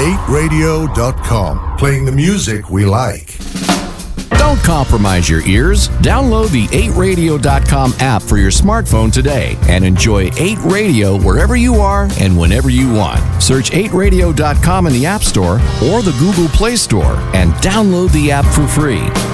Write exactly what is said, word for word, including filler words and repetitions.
eight radio dot com, playing the music we like. Don't compromise your ears. Download the eight radio dot com app for your smartphone today and enjoy eight Radio wherever you are and whenever you want. Search eight radio dot com in the App Store or the Google Play Store and download the app for free.